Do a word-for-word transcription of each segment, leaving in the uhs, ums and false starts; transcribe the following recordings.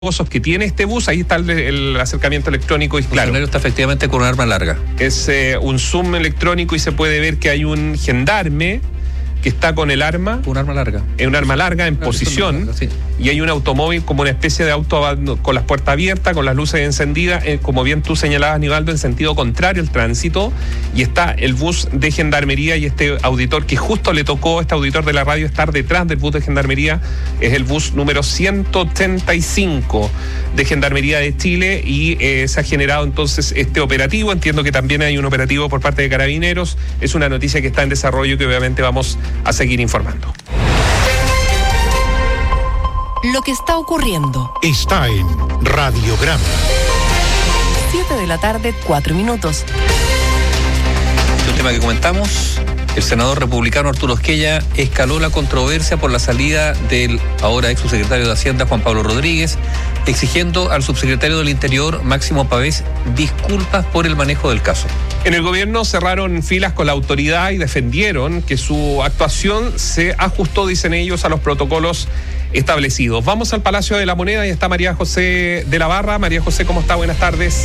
pozos que tiene este bus, ahí está el, el acercamiento electrónico y el claro. funcionario está efectivamente con un arma larga. Es eh, un zoom electrónico y se puede ver que hay un gendarme que está con el arma. Un arma larga. Es un arma larga en Claro, posición. larga, sí. Y hay un automóvil como una especie de auto con las puertas abiertas, con las luces encendidas, eh, como bien tú señalabas, Nivaldo, en sentido contrario al tránsito. Y está el bus de gendarmería y este auditor que justo le tocó, este auditor de la radio, estar detrás del bus de gendarmería. Es el bus número ciento ochenta y cinco de Gendarmería de Chile y eh, se ha generado entonces este operativo. Entiendo que también hay un operativo por parte de Carabineros. Es una noticia que está en desarrollo que obviamente vamos a seguir informando. Lo que está ocurriendo Está en Radiograma. siete de la tarde, cuatro minutos. Este tema que comentamos, el senador republicano Arturo Esquella escaló la controversia por la salida del ahora ex subsecretario de Hacienda Juan Pablo Rodríguez, exigiendo al subsecretario del Interior Máximo Pavés disculpas por el manejo del caso. En el gobierno cerraron filas con la autoridad y defendieron que su actuación se ajustó, dicen ellos, a los protocolos establecidos. Vamos al Palacio de la Moneda y está María José de la Barra. María José, ¿cómo está? Buenas tardes.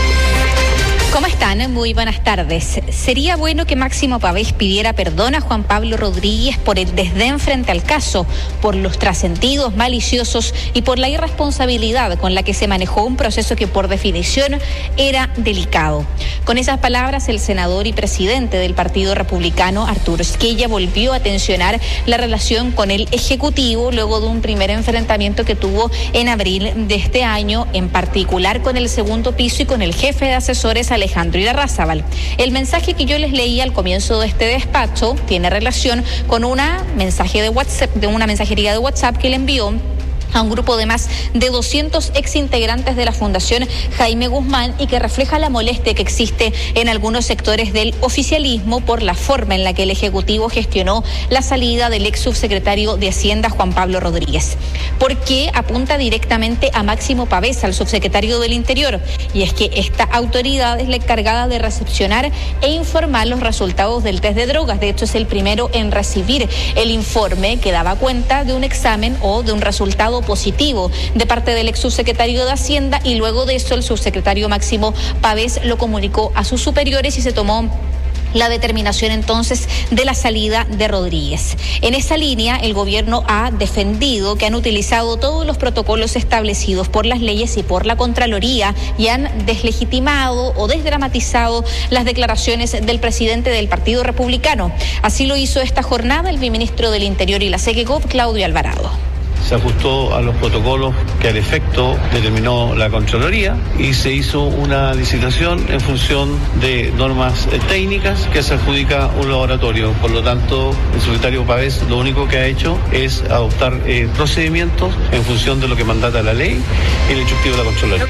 ¿Cómo están? Muy buenas tardes. Sería bueno que Máximo Pavés pidiera perdón a Juan Pablo Rodríguez por el desdén frente al caso, por los trascendidos maliciosos y por la irresponsabilidad con la que se manejó un proceso que por definición era delicado. Con esas palabras, el senador y presidente del Partido Republicano, Arturo Esquella, volvió a tensionar la relación con el Ejecutivo luego de un primer enfrentamiento que tuvo en abril de este año, en particular con el segundo piso y con el jefe de asesores, Alejandro Irarrázaval. El mensaje que yo les leí al comienzo de este despacho tiene relación con una mensaje de WhatsApp, de una mensajería de WhatsApp que le envió a un grupo de más de doscientos exintegrantes de la Fundación Jaime Guzmán y que refleja la molestia que existe en algunos sectores del oficialismo por la forma en la que el Ejecutivo gestionó la salida del ex subsecretario de Hacienda Juan Pablo Rodríguez. Porque apunta directamente a Máximo Pavés, al subsecretario del Interior, y es que esta autoridad es la encargada de recepcionar e informar los resultados del test de drogas. De hecho, es el primero en recibir el informe que daba cuenta de un examen o de un resultado positivo de parte del ex subsecretario de Hacienda, y luego de eso el subsecretario Máximo Pavés lo comunicó a sus superiores y se tomó la determinación entonces de la salida de Rodríguez. En esa línea, el gobierno ha defendido que han utilizado todos los protocolos establecidos por las leyes y por la Contraloría y han deslegitimado o desdramatizado las declaraciones del presidente del Partido Republicano. Así lo hizo esta jornada el viceministro del Interior y la SECEGOV, Claudio Alvarado. Se ajustó a los protocolos que al efecto determinó la Contraloría y se hizo una licitación en función de normas técnicas que se adjudica un laboratorio. Por lo tanto, el subsecretario Pavés lo único que ha hecho es adoptar eh, procedimientos en función de lo que mandata la ley y el instructivo de la Contraloría.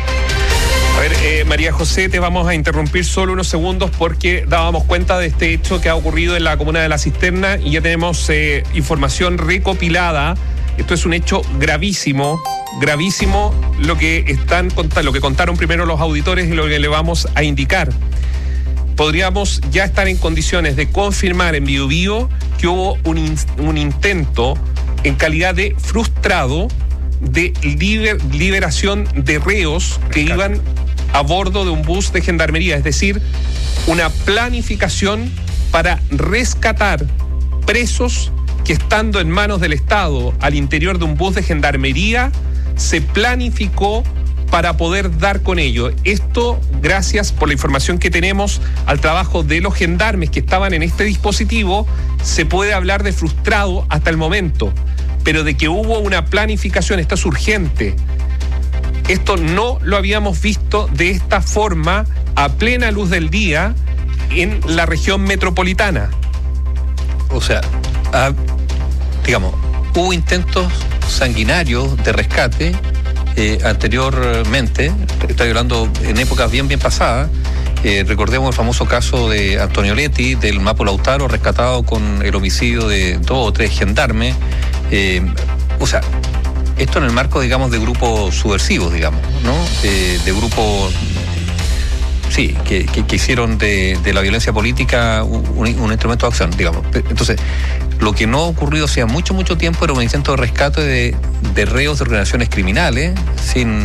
A ver, eh, María José, te vamos a interrumpir solo unos segundos porque dábamos cuenta de este hecho que ha ocurrido en la comuna de La Cisterna y ya tenemos eh, información recopilada. Esto es un hecho gravísimo, gravísimo lo que están lo que contaron primero los auditores y lo que le vamos a indicar. Podríamos ya estar en condiciones de confirmar en Bío Bío que hubo un, in, un intento en calidad de frustrado de liber, liberación de reos que iban a bordo de un bus de gendarmería, es decir, una planificación para rescatar presos que estando en manos del Estado al interior de un bus de gendarmería se planificó para poder dar con ello. Esto gracias por la información que tenemos al trabajo de los gendarmes que estaban en este dispositivo. Se puede hablar de frustrado hasta el momento, pero de que hubo una planificación, esto es urgente. Esto no lo habíamos visto de esta forma a plena luz del día en la región metropolitana. O sea, a, digamos, hubo intentos sanguinarios de rescate eh, anteriormente, estoy hablando en épocas bien bien pasadas. Eh, recordemos el famoso caso de Antonio Leti, del Mapo Lautaro, rescatado con el homicidio de dos o tres gendarmes. Eh, o sea, esto en el marco, digamos, de grupos subversivos, digamos, ¿no? Eh, de grupos, sí, que, que, que hicieron de, de la violencia política un, un instrumento de acción, digamos. Entonces, Lo que no ha ocurrido hacía mucho, mucho tiempo era un intento de rescate de, de reos de organizaciones criminales, sin